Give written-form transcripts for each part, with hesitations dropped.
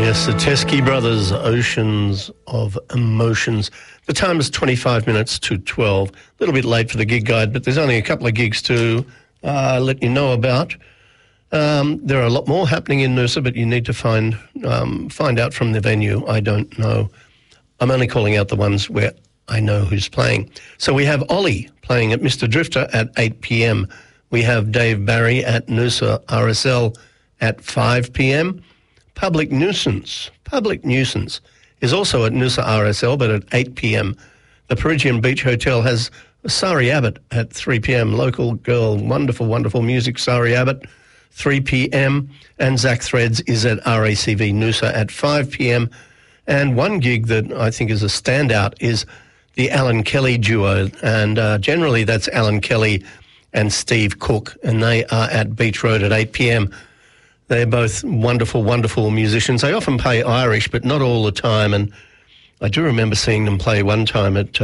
Yes, the Teskey Brothers, Oceans of Emotions. The time is 25 minutes to 12. A little bit late for the gig guide, but there's only a couple of gigs to let you know about. There are a lot more happening in Noosa, but you need to find out from the venue. I don't know. I'm only calling out the ones where I know who's playing. So we have Ollie playing at Mr. Drifter at 8 p.m. We have Dave Barry at Noosa RSL at 5 p.m. Public Nuisance is also at Noosa RSL, but at 8 p.m. The Peregian Beach Hotel has Sari Abbott at 3 p.m. Local girl, wonderful, wonderful music, Sari Abbott, 3 p.m. And Zach Threads is at RACV Noosa at 5 p.m. And one gig that I think is a standout is the Alan Kelly duo. And generally that's Alan Kelly and Steve Cook, and they are at Beach Road at 8 p.m. They're both wonderful, wonderful musicians. They often play Irish, but not all the time. And I do remember seeing them play one time at,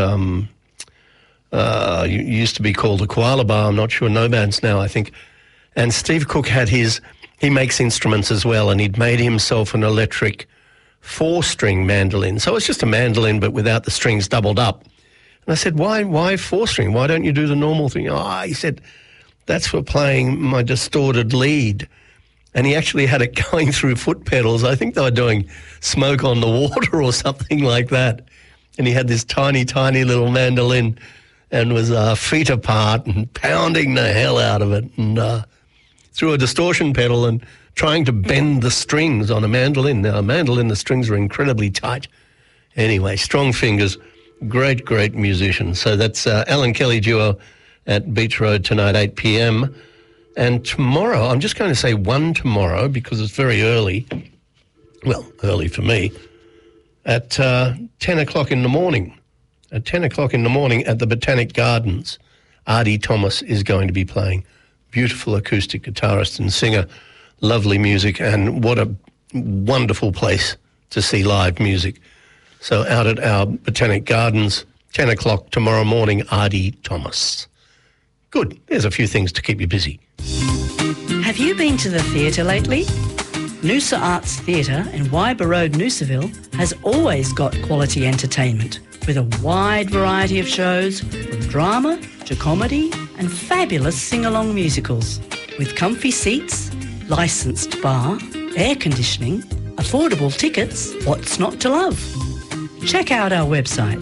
used to be called the Koala Bar. I'm not sure, Nomads now, I think. And Steve Cook had he makes instruments as well, and he'd made himself an electric 4-string mandolin. So it's just a mandolin, but without the strings doubled up. And I said, why 4-string? Why don't you do the normal thing? He said, that's for playing my distorted lead. And he actually had it going through foot pedals. I think they were doing Smoke on the Water or something like that. And he had this tiny, tiny little mandolin and was feet apart and pounding the hell out of it and through a distortion pedal and trying to bend the strings on a mandolin. Now, a mandolin, the strings are incredibly tight. Anyway, strong fingers, great, great musician. So that's Alan Kelly duo at Beach Road tonight, 8 p.m. And tomorrow, I'm just going to say one tomorrow because it's very early. Well, early for me. At 10 o'clock in the morning. At 10 o'clock in the morning at the Botanic Gardens, Artie Thomas is going to be playing. Beautiful acoustic guitarist and singer. Lovely music, and what a wonderful place to see live music. So out at our Botanic Gardens, 10 o'clock tomorrow morning, Artie Thomas. Good. There's a few things to keep you busy. Have you been to the theatre lately? Noosa Arts Theatre in Wyber Road, Noosaville has always got quality entertainment with a wide variety of shows from drama to comedy and fabulous sing-along musicals. With comfy seats, licensed bar, air conditioning, affordable tickets, what's not to love? Check out our website,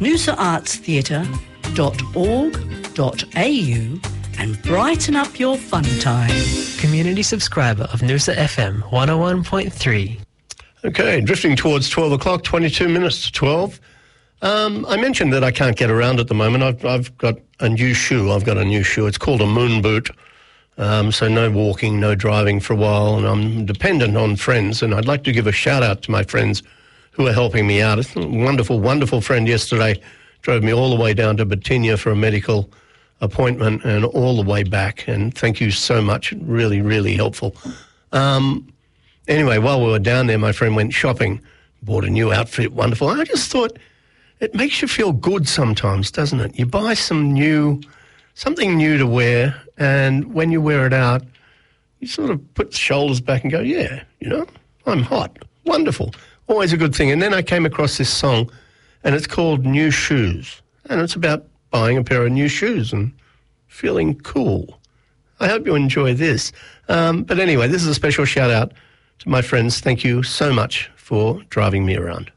noosaartstheatre.org.au and brighten up your fun time. Community subscriber of Noosa FM 101.3. Okay, drifting towards 12 o'clock, 22 minutes to 12. I mentioned that I can't get around at the moment. I've got a new shoe. It's called a moon boot. So no walking, no driving for a while, and I'm dependent on friends, and I'd like to give a shout-out to my friends who are helping me out. A wonderful, wonderful friend yesterday drove me all the way down to Batinia for a medical appointment and all the way back, and thank you so much. Really, really helpful. Anyway, while we were down there, my friend went shopping, bought a new outfit, wonderful. I just thought it makes you feel good sometimes, doesn't it? You buy something new to wear, and when you wear it out, you sort of put the shoulders back and go, yeah, I'm hot. Wonderful. Always a good thing. And then I came across this song, and it's called New Shoes, and it's about buying a pair of new shoes and feeling cool. I hope you enjoy this. But anyway, this is a special shout-out to my friends. Thank you so much for driving me around.